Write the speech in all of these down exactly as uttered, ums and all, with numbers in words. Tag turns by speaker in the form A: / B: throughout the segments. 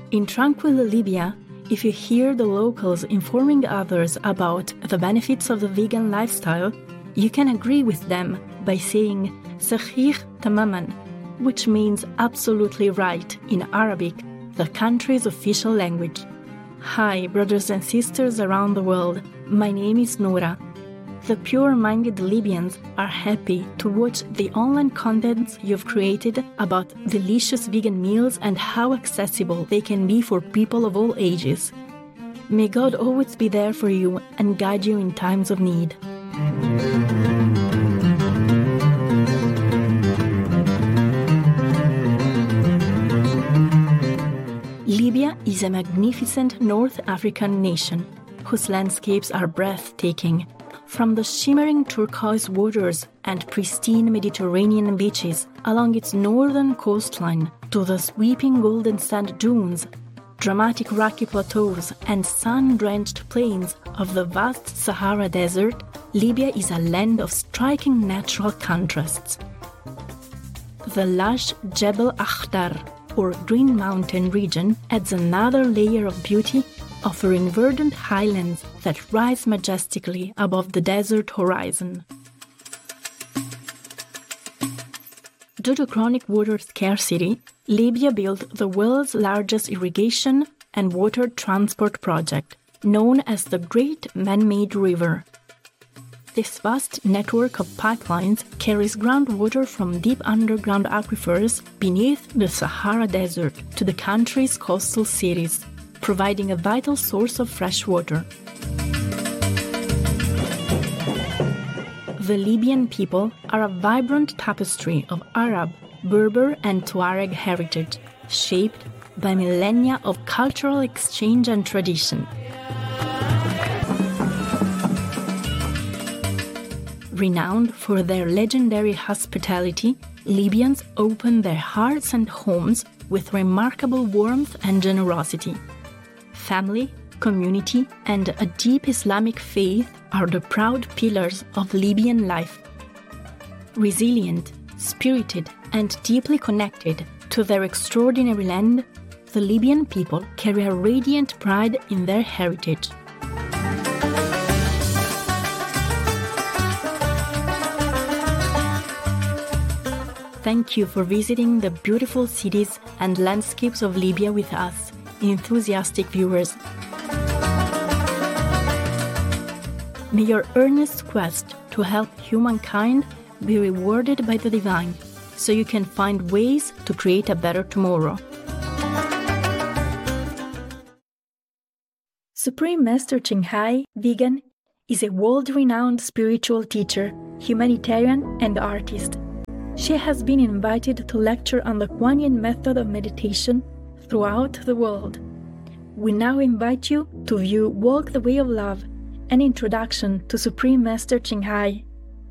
A: In tranquil Libya, if you hear the locals informing others about the benefits of the vegan lifestyle, you can agree with them by saying "Sahih tamaman," which means absolutely right in Arabic, the country's official language. Hi, brothers and sisters around the world. My name is Noura. The pure-minded Libyans are happy to watch the online contents you've created about delicious vegan meals and how accessible they can be for people of all ages. May God always be there for you and guide you in times of need. Libya is a magnificent North African nation whose landscapes are breathtaking. From the shimmering turquoise waters and pristine Mediterranean beaches along its northern coastline to the sweeping golden sand dunes, dramatic rocky plateaus and sun-drenched plains of the vast Sahara Desert, Libya is a land of striking natural contrasts. The lush Jebel Akhdar, or Green Mountain region, adds another layer of beauty, offering verdant highlands that rise majestically above the desert horizon. Due to chronic water scarcity, Libya built the world's largest irrigation and water transport project, known as the Great Man-Made River. This vast network of pipelines carries groundwater from deep underground aquifers beneath the Sahara Desert to the country's coastal cities, providing a vital source of fresh water. The Libyan people are a vibrant tapestry of Arab, Berber, and Tuareg heritage, shaped by millennia of cultural exchange and tradition. Renowned for their legendary hospitality, Libyans open their hearts and homes with remarkable warmth and generosity. Family, community, and a deep Islamic faith are the proud pillars of Libyan life. Resilient, spirited, and deeply connected to their extraordinary land, the Libyan people carry a radiant pride in their heritage. Thank you for visiting the beautiful cities and landscapes of Libya with us, enthusiastic viewers. May your earnest quest to help humankind be rewarded by the divine, so you can find ways to create a better tomorrow. Supreme Master Ching Hai, vegan, is a world-renowned spiritual teacher, humanitarian, and artist. She has been invited to lecture on the Kuan Yin method of meditation throughout the world. We now invite you to view Walk the Way of Love, an introduction to Supreme Master Ching Hai.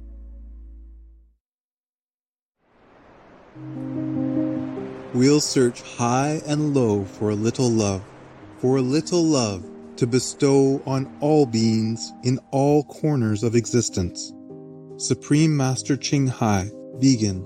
B: We'll search high and low for a little love, for a little love to bestow on all beings in all corners of existence. Supreme Master Ching Hai, vegan.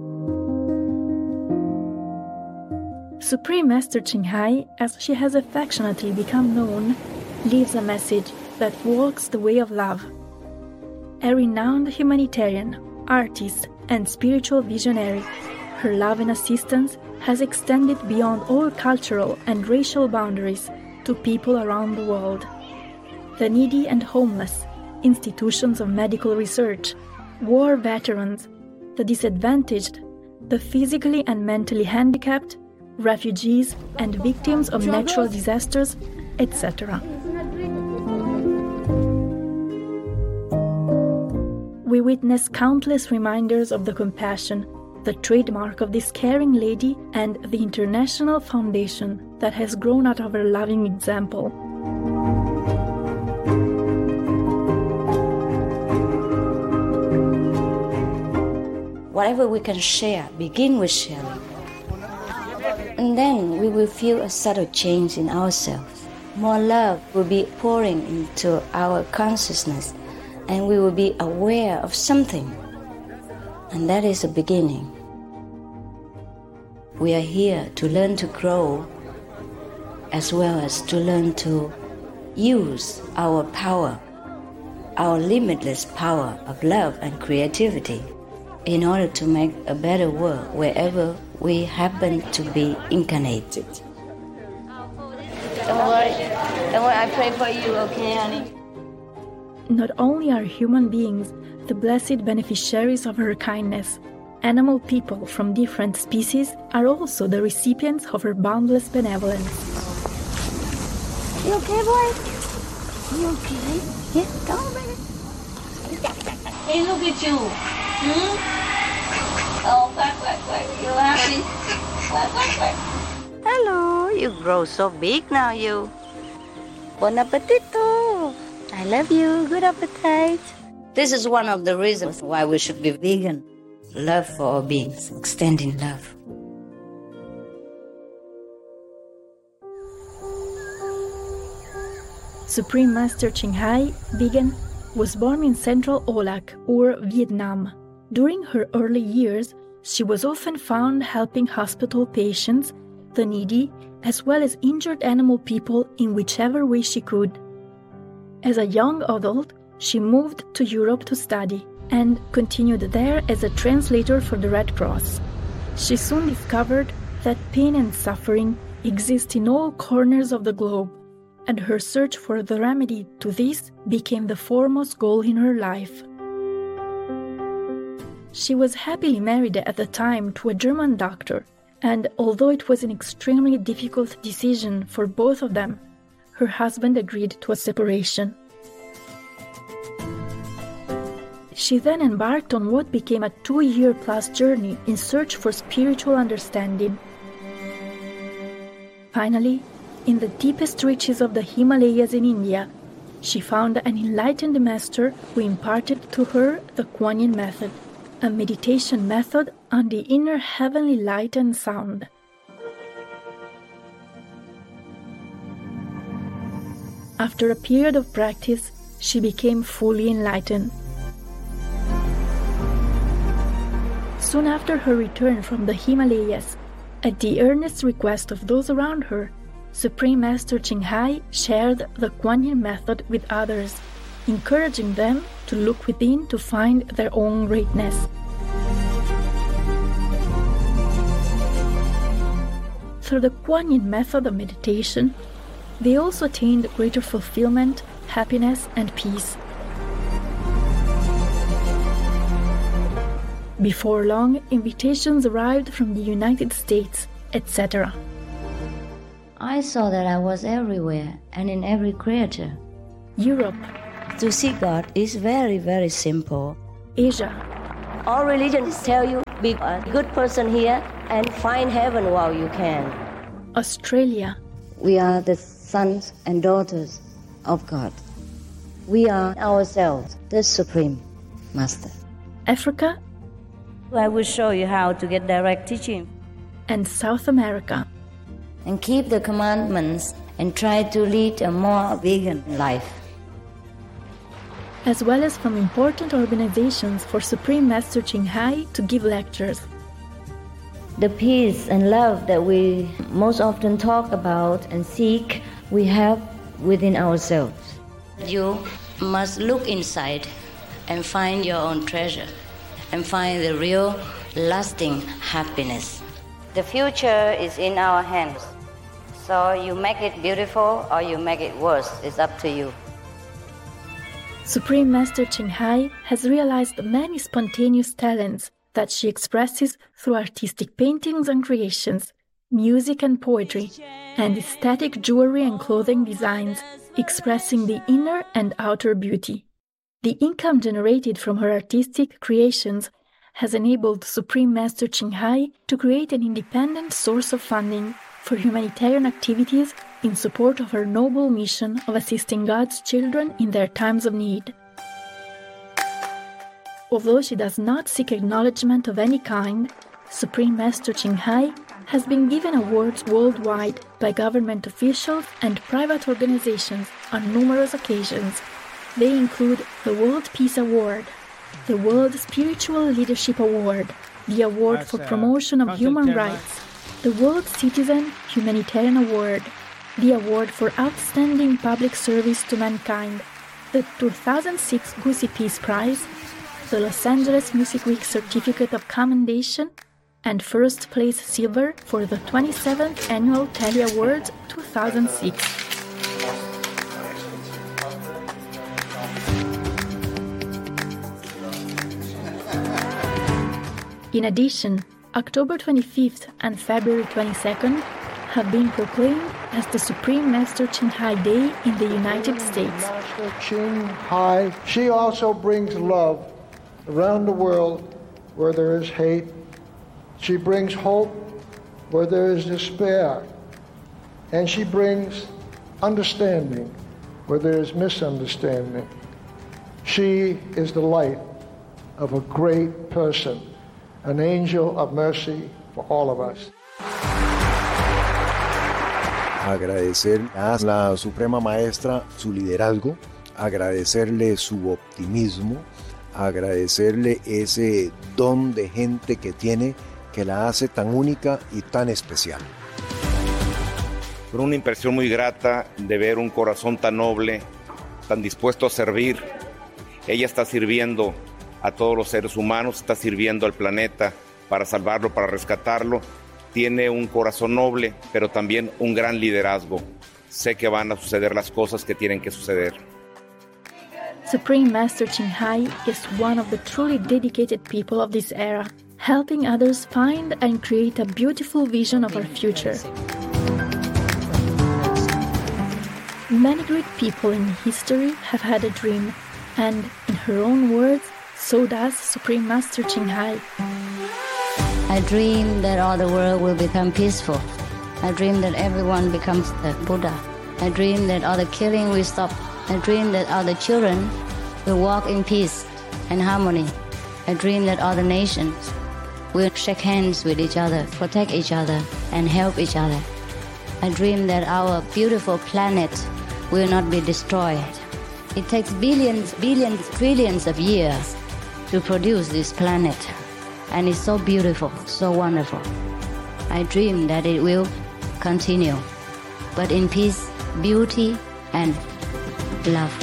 A: Supreme Master Ching Hai, as she has affectionately become known, leaves a message that walks the way of love. A renowned humanitarian, artist, and spiritual visionary, her love and assistance has extended beyond all cultural and racial boundaries to people around the world. The needy and homeless, institutions of medical research, war veterans, the disadvantaged, the physically and mentally handicapped, refugees and victims of natural disasters, et cetera. We witness countless reminders of the compassion, the trademark of this caring lady and the international foundation that has grown out of her loving example.
C: Whatever we can share, begin with sharing. And then we will feel a subtle change in ourselves. More love will be pouring into our consciousness, and we will be aware of something. And that is a beginning. We are here to learn to grow as well as to learn to use our power, our limitless power of love and creativity in order to make a better world wherever we happen to be incarnated. Don't worry, don't worry, I pray for you, okay, honey?
A: Not only are human beings the blessed beneficiaries of her kindness, animal people from different species are also the recipients of her boundless benevolence.
C: You okay, boy? You okay? Yeah, come on, baby. Hey, look at you. Hmm? Oh, quack, quack, quack. You happy? Quack, quack, quack. Hello, you grow so big now, you. Bon appetito. I love you. Good appetite. This is one of the reasons why we should be vegan. Love for all beings, extending love.
A: Supreme Master Ching Hai, vegan, was born in central Olac, or Vietnam. During her early years, she was often found helping hospital patients, the needy, as well as injured animal people in whichever way she could. As a young adult, she moved to Europe to study and continued there as a translator for the Red Cross. She soon discovered that pain and suffering exist in all corners of the globe, and her search for the remedy to this became the foremost goal in her life. She was happily married at the time to a German doctor, and although it was an extremely difficult decision for both of them, her husband agreed to a separation. She then embarked on what became a two-year-plus journey in search for spiritual understanding. Finally, in the deepest reaches of the Himalayas in India, she found an enlightened master who imparted to her the Kuan Yin method, a meditation method on the inner heavenly light and sound. After a period of practice, she became fully enlightened. Soon after her return from the Himalayas, at the earnest request of those around her, Supreme Master Ching Hai shared the Kuan Yin method with others, encouraging them to look within to find their own greatness. Through the Kuan Yin method of meditation, they also attained greater fulfillment, happiness, and peace. Before long, invitations arrived from the United States, et cetera.
C: I saw that I was everywhere and in every creature.
A: Europe.
C: To see God is very, very simple.
A: Asia.
C: All religions tell you, be a good person here and find heaven while you can.
A: Australia.
C: We are the sons and daughters of God. We are ourselves, the Supreme Master.
A: Africa.
C: I will show you how to get direct teaching.
A: And South America.
C: And keep the commandments and try to lead a more vegan life.
A: As well as from important organizations for Supreme Master Ching Hai to give lectures.
C: The peace and love that we most often talk about and seek, we have within ourselves. You must look inside and find your own treasure and find the real, lasting happiness. The future is in our hands. So you make it beautiful or you make it worse. It's up to you.
A: Supreme Master Ching Hai has realized many spontaneous talents that she expresses through artistic paintings and creations, music and poetry, and aesthetic jewelry and clothing designs, expressing the inner and outer beauty. The income generated from her artistic creations has enabled Supreme Master Ching Hai to create an independent source of funding for humanitarian activities in support of her noble mission of assisting God's children in their times of need. Although she does not seek acknowledgement of any kind, Supreme Master Ching Hai has been given awards worldwide by government officials and private organizations on numerous occasions. They include the World Peace Award, the World Spiritual Leadership Award, the Award for Promotion of Human Rights, the World Citizen Humanitarian Award, the award for Outstanding Public Service to Mankind, the two thousand six Gussie Peace Prize, the Los Angeles Music Week Certificate of Commendation, and first place silver for the twenty-seventh Annual Telly Awards two thousand six. In addition, October twenty-fifth and February twenty-second have been proclaimed as the Supreme Master Ching Hai Day in the United States.
D: Master Ching Hai, she also brings love around the world where there is hate. She brings hope where there is despair. And she brings understanding where there is misunderstanding. She is the light of a great person, an angel of mercy for all of us.
E: Agradecer a la Suprema Maestra su liderazgo, agradecerle su optimismo, agradecerle ese don de gente que tiene que la hace tan única y tan especial.
F: Fue una impresión muy grata de ver un corazón tan noble, tan dispuesto a servir. Ella está sirviendo a todos los seres humanos, está sirviendo al planeta para salvarlo, para rescatarlo. Tiene un corazón noble, pero también un gran liderazgo. Sé que van a suceder las cosas que tienen que suceder.
A: Supreme Master Ching Hai is one of the truly dedicated people of this era, helping others find and create a beautiful vision of our future. Many great people in history have had a dream, and in her own words, so does Supreme Master Ching Hai.
C: I dream that all the world will become peaceful. I dream that everyone becomes the Buddha. I dream that all the killing will stop. I dream that all the children will walk in peace and harmony. I dream that all the nations will shake hands with each other, protect each other, and help each other. I dream that our beautiful planet will not be destroyed. It takes billions, billions, trillions of years to produce this planet. And it's so beautiful, so wonderful. I dream that it will continue, but in peace, beauty, and love.